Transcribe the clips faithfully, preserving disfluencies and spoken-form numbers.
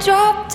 dropped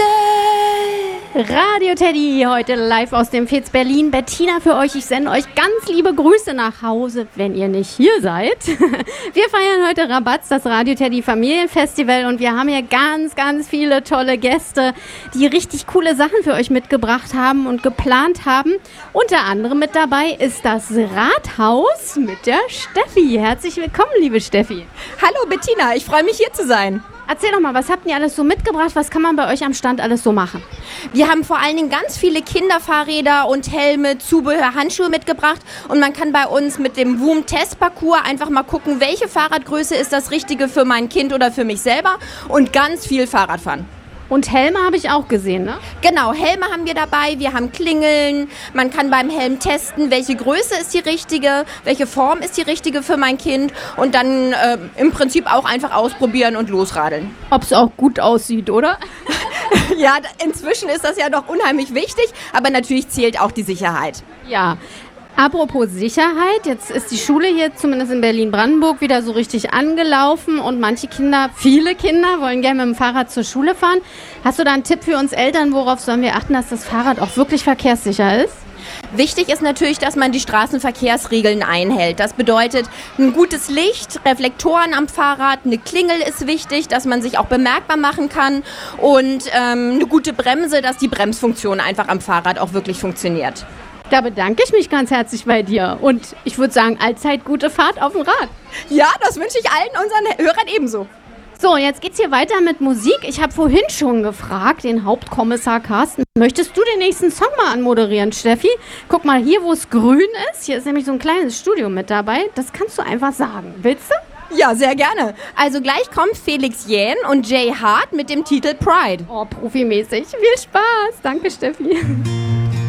dead. Radio Teddy, heute live aus dem Fez Berlin. Bettina für euch. Ich sende euch ganz liebe Grüße nach Hause, wenn ihr nicht hier seid. Wir feiern heute Rabatz, das Radio Teddy Familienfestival, und wir haben hier ganz, ganz viele tolle Gäste, die richtig coole Sachen für euch mitgebracht haben und geplant haben. Unter anderem mit dabei ist das Rathaus mit der Steffi. Herzlich willkommen, liebe Steffi. Hallo Bettina, ich freue mich hier zu sein. Erzähl doch mal, was habt ihr alles so mitgebracht? Was kann man bei euch am Stand alles so machen? Wir haben vor allen Dingen ganz viele Kinderfahrräder und Helme, Zubehör, Handschuhe mitgebracht. Und man kann bei uns mit dem Woom-Test-Parcours einfach mal gucken, welche Fahrradgröße ist das Richtige für mein Kind oder für mich selber, und ganz viel Fahrrad fahren. Und Helme habe ich auch gesehen, ne? Genau, Helme haben wir dabei, wir haben Klingeln, man kann beim Helm testen, welche Größe ist die richtige, welche Form ist die richtige für mein Kind, und dann äh, im Prinzip auch einfach ausprobieren und losradeln. Ob es auch gut aussieht, oder? Ja, inzwischen ist das ja doch unheimlich wichtig, aber natürlich zählt auch die Sicherheit. Ja. Apropos Sicherheit, jetzt ist die Schule hier zumindest in Berlin-Brandenburg wieder so richtig angelaufen, und manche Kinder, viele Kinder wollen gerne mit dem Fahrrad zur Schule fahren. Hast du da einen Tipp für uns Eltern, worauf sollen wir achten, dass das Fahrrad auch wirklich verkehrssicher ist? Wichtig ist natürlich, dass man die Straßenverkehrsregeln einhält. Das bedeutet ein gutes Licht, Reflektoren am Fahrrad, eine Klingel ist wichtig, dass man sich auch bemerkbar machen kann, und ähm, eine gute Bremse, dass die Bremsfunktion einfach am Fahrrad auch wirklich funktioniert. Da bedanke ich mich ganz herzlich bei dir, und ich würde sagen, allzeit gute Fahrt auf dem Rad. Ja, das wünsche ich allen unseren Hörern ebenso. So, jetzt geht's hier weiter mit Musik. Ich habe vorhin schon gefragt, den Hauptkommissar Carsten, möchtest du den nächsten Song mal anmoderieren, Steffi? Guck mal, hier, wo es grün ist, hier ist nämlich so ein kleines Studio mit dabei. Das kannst du einfach sagen. Willst du? Ja, sehr gerne. Also gleich kommt Felix Jähn und Jay Hart mit dem Titel Pride. Oh, profimäßig. Viel Spaß. Danke, Steffi.